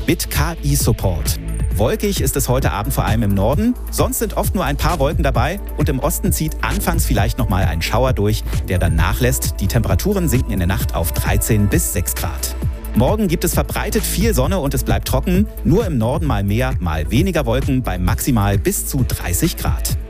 mit KI-Support. Wolkig ist es heute Abend vor allem im Norden. Sonst sind oft nur ein paar Wolken dabei und im Osten zieht anfangs vielleicht nochmal ein Schauer durch, der dann nachlässt. Die Temperaturen sinken in der Nacht auf 13 bis 6 Grad. Morgen gibt es verbreitet viel Sonne und es bleibt trocken. Nur im Norden mal mehr, mal weniger Wolken bei maximal bis zu 30 Grad.